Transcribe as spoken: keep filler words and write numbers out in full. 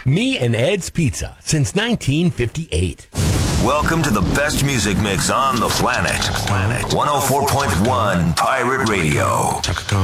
Me and Ed's Pizza since nineteen fifty-eight. Welcome to the best music mix on the planet. Planet one oh four point one Pirate Radio.